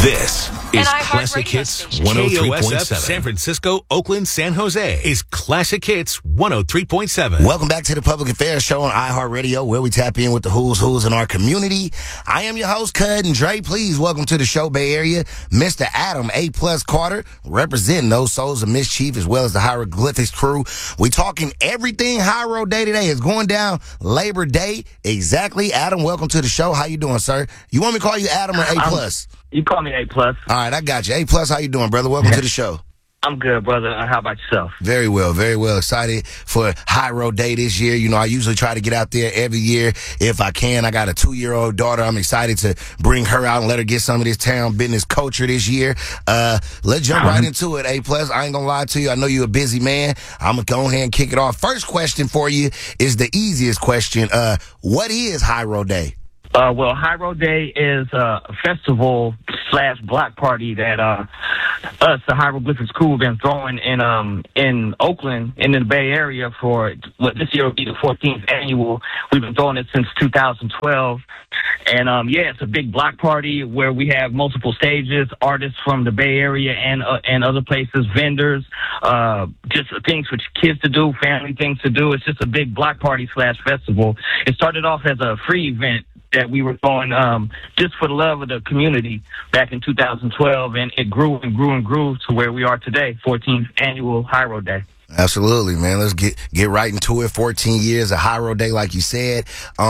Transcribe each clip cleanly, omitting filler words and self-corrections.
This is Classic Hits 103.7. San Francisco, Oakland, San Jose is Classic Hits 103.7. Welcome back to the Public Affairs Show on iHeartRadio, where we tap in with the who's in our community. I am your host, Cud and Dre. Please welcome to the show, Bay Area, Mr. Adam A. Carter, representing those Souls of Mischief as well as the Hieroglyphics crew. We talking everything Hiero Day today. It's going down Labor Day. Exactly. Adam, welcome to the show. How you doing, sir? You want me to call you Adam or A+? You call me A+. All right, I got you. A+, how you doing, brother? Welcome to the show. I'm good, brother. How about yourself? Very well, very well. Excited for Hiero Day this year. You know, I usually try to get out there every year if I can. I got a 2-year-old daughter. I'm excited to bring her out and let her get some of this town business culture this year. Let's jump right into it, A+. I ain't gonna lie to you. I know you're a busy man. I'm gonna go ahead and kick it off. First question for you is the easiest question. What is Hiero Day? Well, Hiero Day is a festival / block party that us, the Hieroglyphics crew, have been throwing in Oakland and in the Bay Area for this year will be the 14th annual. We've been throwing it since 2012. And it's a big block party where we have multiple stages, artists from the Bay Area and other places, vendors, just things for kids to do, family things to do. It's just a big block party / festival. It started off as a free event that we were going just for the love of the community back in 2012, and it grew and grew and grew to where we are today, 14th annual Hiero Day. Absolutely, man. Let's get right into it. 14 years of Hiero Day, like you said.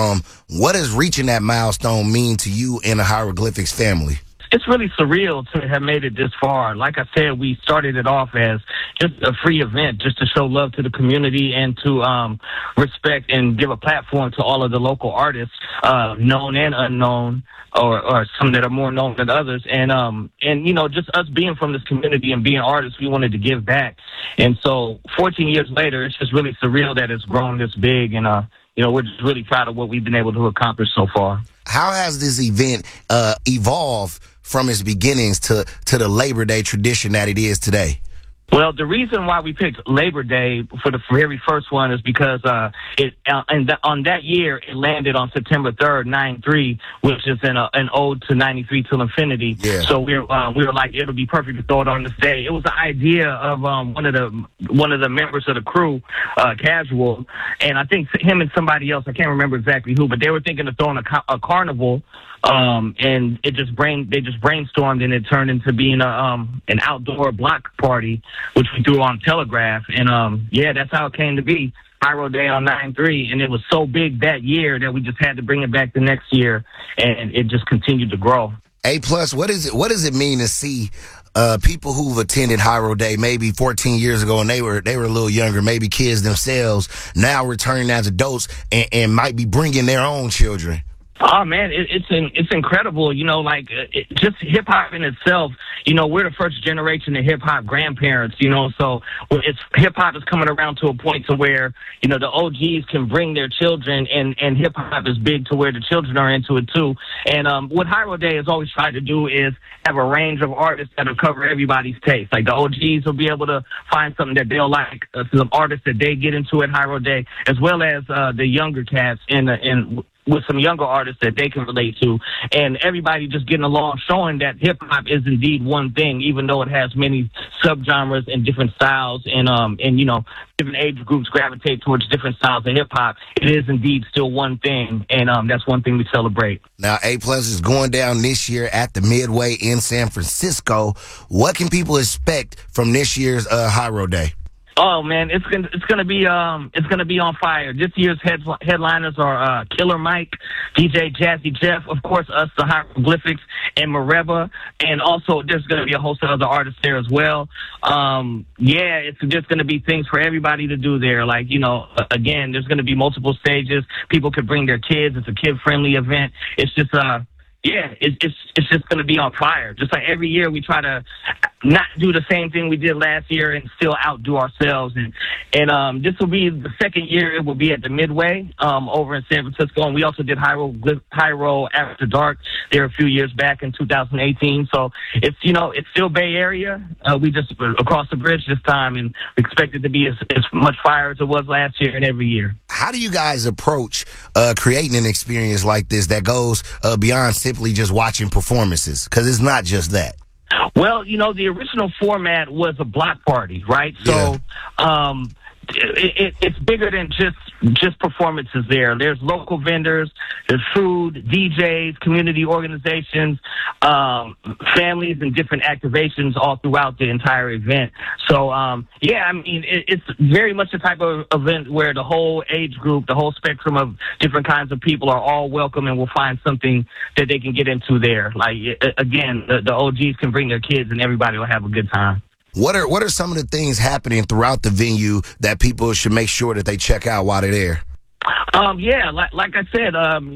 What does reaching that milestone mean to you and the Hieroglyphics family? It's really surreal to have made it this far. Like I said, we started it off as just a free event, just to show love to the community and to respect and give a platform to all of the local artists, known and unknown, or some that are more known than others. And you know, just us being from this community and being artists, we wanted to give back. And so 14 years later, it's just really surreal that it's grown this big. And, you know, we're just really proud of what we've been able to accomplish so far. How has this event evolved from its beginnings to the Labor Day tradition that it is today? Well, the reason why we picked Labor Day for the very first one is because on that year it landed on September 3rd, 9/3, which is an ode to 93 till infinity. Yeah. So we were like, it'll be perfect to throw it on this day. It was the idea of one of the members of the crew, Casual, and I think him and somebody else, I can't remember exactly who, but they were thinking of throwing a carnival. And they just brainstormed, and it turned into being an outdoor block party, which we threw on Telegraph. And that's how it came to be, Hiero Day on 9/3. And it was so big that year that we just had to bring it back the next year, and it just continued to grow. A+, what does it mean to see people who've attended Hiero Day maybe 14 years ago and they were a little younger, maybe kids themselves, now returning as adults and might be bringing their own children? Oh man, it's incredible. You know, like just hip hop in itself. You know, we're the first generation of hip hop grandparents. You know, so hip hop is coming around to a point to where, you know, the OGs can bring their children, and hip hop is big to where the children are into it too. And what Hiero Day has always tried to do is have a range of artists that'll cover everybody's taste. Like the OGs will be able to find something that they'll like, some artists that they get into at Hiero Day, as well as the younger cats and with some younger artists that they can relate to, and everybody just getting along, showing that hip-hop is indeed one thing, even though it has many subgenres and different styles, and you know, different age groups gravitate towards different styles of hip-hop. It is indeed still one thing, and that's one thing we celebrate. Now, A+ is going down this year at the Midway in San Francisco. What can people expect from this year's Hiero Day? Oh man, it's gonna be on fire. This year's headliners are Killer Mike, DJ Jazzy Jeff, of course us, the Hieroglyphics, and Mareva, and also there's gonna be a host of other artists there as well. It's just gonna be things for everybody to do there. Like, you know, again, there's gonna be multiple stages. People could bring their kids. It's a kid-friendly event. It's just it's just going to be on fire. Just like every year we try to not do the same thing we did last year and still outdo ourselves. And this will be the second year it will be at the Midway over in San Francisco. And we also did Hiero After Dark there a few years back in 2018. So it's still Bay Area. We just across the bridge this time, and we expect it to be as much fire as it was last year and every year. How do you guys approach creating an experience like this that goes beyond simply just watching performances? Because it's not just that. Well, the original format was a block party, right? So, it's bigger than just performances there. There's local vendors, there's food, DJs, community organizations, families, and different activations all throughout the entire event. So, it's very much the type of event where the whole age group, the whole spectrum of different kinds of people are all welcome and will find something that they can get into there. Like, again, the OGs can bring their kids and everybody will have a good time. What are some of the things happening throughout the venue that people should make sure that they check out while they're there? Like I said,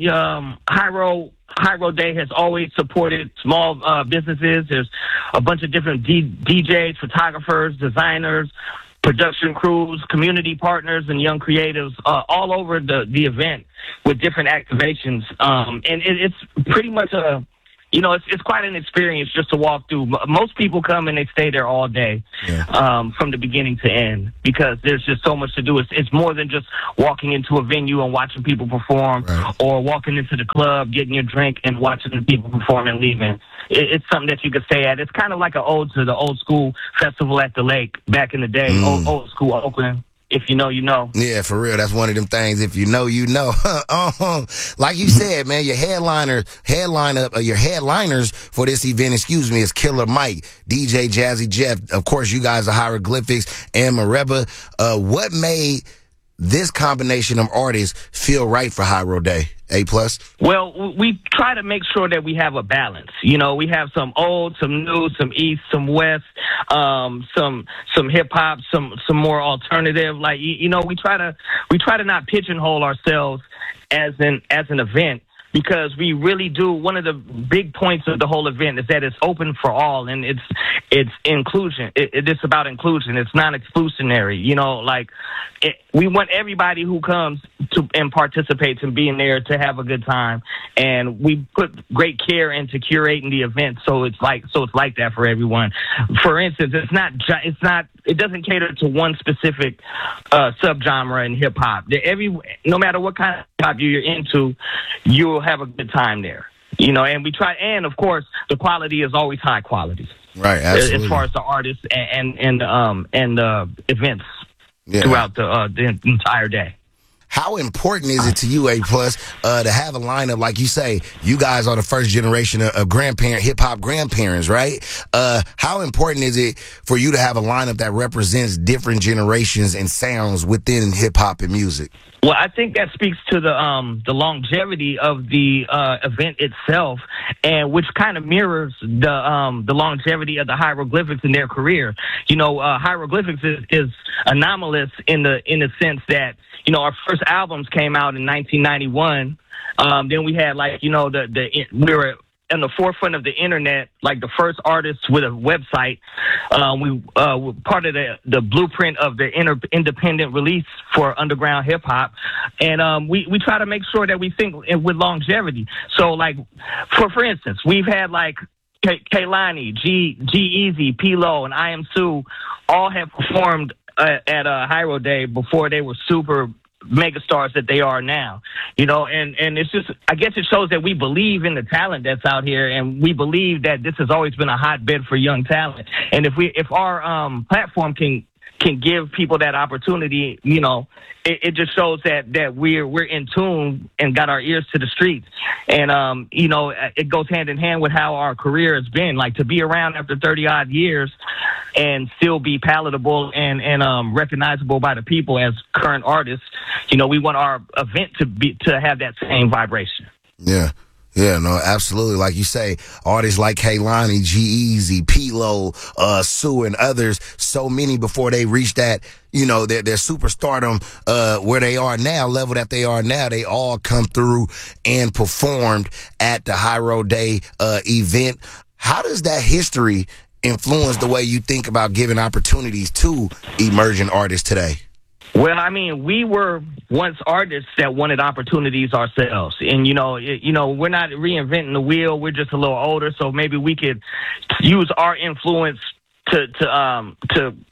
Hyro Day has always supported small businesses. There's a bunch of different DJs, photographers, designers, production crews, community partners, and young creatives all over the event with different activations. And it's pretty much it's quite an experience just to walk through. Most people come and they stay there all day, from the beginning to end, because there's just so much to do. It's more than just walking into a venue and watching people perform, or walking into the club, getting your drink and watching the people perform and leaving. It's something that you could stay at. It's kind of like an ode to the old school festival at the lake back in the day, old school Oakland. If you know, you know. Yeah, for real. That's one of them things. If you know, you know. Like you said, man, your headliners for this event, is Killer Mike, DJ Jazzy Jeff. Of course, you guys are Hieroglyphics and Mereba. What made this combination of artists feel right for Hyro Day? A+? Well, we try to make sure that we have a balance. We have some old, some new, some east, some west, some hip hop, some more alternative. Like, we try to not pigeonhole ourselves as an event, because we really do. One of the big points of the whole event is that it's open for all, and it's inclusion. It's about inclusion. It's non-exclusionary. We want everybody who comes to and participates and being there to have a good time, and we put great care into curating the event so it's like that for everyone. For instance, it doesn't cater to one specific subgenre in hip hop. No matter what kind of hip hop you're into, you will have a good time there. And we try, and of course, the quality is always high quality. Right, absolutely. As far as the artists and events throughout the entire day. How important is it to you, A+, to have a lineup, like you say, you guys are the first generation of hip-hop grandparents, right? How important is it for you to have a lineup that represents different generations and sounds within hip-hop and music? Well, I think that speaks to the longevity of the event itself, and which kind of mirrors the longevity of the Hieroglyphics in their career. Hieroglyphics is anomalous in the sense that our first albums came out in 1991. Then we had we were in the forefront of the internet, like the first artists with a website. We were part of the blueprint of the independent release for underground hip hop. And we try to make sure that we think with longevity. So for instance, we've had Kehlani, G-Eazy, P-Lo, and I Am Sue all have performed at Hyro Day before they were super megastars that they are now, and it's just, I guess it shows that we believe in the talent that's out here, and we believe that this has always been a hotbed for young talent. And if our platform can give people that opportunity, it just shows that we're in tune and got our ears to the streets. And it goes hand in hand with how our career has been. Like, to be around after 30 odd years and still be palatable and recognizable by the people as current artists, we want our event to have that same vibration. Yeah. Yeah, no, absolutely. Like you say, artists like Kehlani, G-Eazy, P-Lo, Sue, and others, so many before they reach that, their superstardom, where they are now, level that they are now, they all come through and performed at the Hyro Day event. How does that history influence the way you think about giving opportunities to emerging artists today? Well, we were once artists that wanted opportunities ourselves, and we're not reinventing the wheel. We're just a little older, so maybe we could use our influence to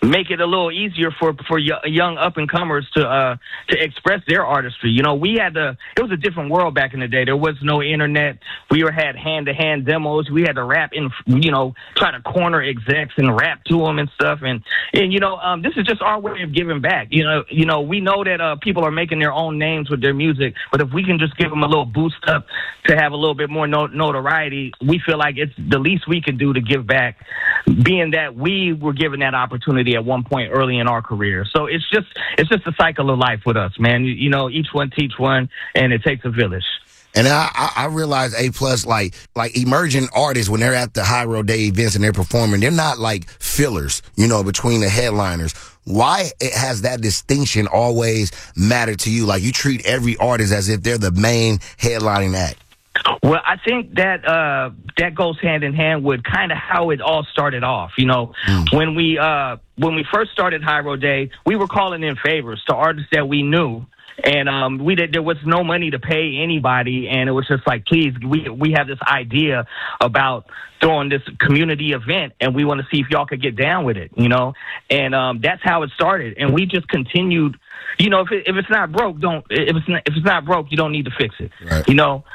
make it a little easier for young up and comers to express their artistry. You know, it was a different world back in the day. There was no internet. We had hand-to-hand demos. We had to rap try to corner execs and rap to them and stuff. And this is just our way of giving back. You know, we know that people are making their own names with their music, but if we can just give them a little boost up to have a little bit more notoriety, we feel like it's the least we can do to give back, being that we were given that opportunity at one point early in our career. So it's just a cycle of life with us, man. You know, each one teach one, and it takes a village. And I realize A+, like emerging artists, when they're at the High Road Day events and they're performing, they're not like fillers, between the headliners. Why has that distinction always mattered to you? Like, you treat every artist as if they're the main headlining act. Well, I think that that goes hand in hand with kind of how it all started off. When we first started High Road Day, we were calling in favors to artists that we knew. And there was no money to pay anybody, and it was just like, please, we have this idea about throwing this community event, and we want to see if y'all could get down with it, And that's how it started, and we just continued. If it's not broke, if it's not broke, you don't need to fix it, right.